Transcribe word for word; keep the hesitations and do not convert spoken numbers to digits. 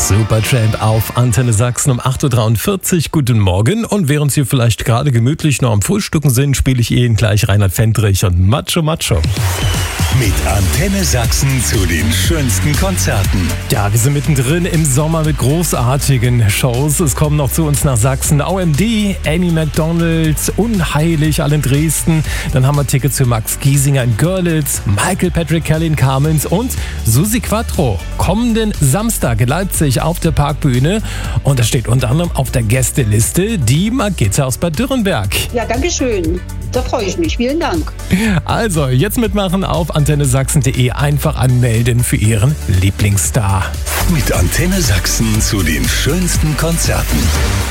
Supertramp auf Antenne Sachsen um acht Uhr dreiundvierzig. Guten Morgen. Und während Sie vielleicht gerade gemütlich noch am Frühstücken sind, spiele ich Ihnen gleich Reinhard Fendrich und Macho Macho. Mit Antenne Sachsen zu den schönsten Konzerten. Ja, wir sind mittendrin im Sommer mit großartigen Shows. Es kommen noch zu uns nach Sachsen O M D, Amy McDonald, Unheilig, alle in Dresden. Dann haben wir Tickets für Max Giesinger in Görlitz, Michael Patrick Kelly in Kamenz und Susi Quattro. Kommenden Samstag in Leipzig auf der Parkbühne. Und da steht unter anderem auf der Gästeliste die Margitta aus Bad Dürrenberg. Ja, danke schön. Da freue ich mich. Vielen Dank. Also, jetzt mitmachen auf antenne sachsen punkt de. Einfach anmelden für Ihren Lieblingsstar. Mit Antenne Sachsen zu den schönsten Konzerten.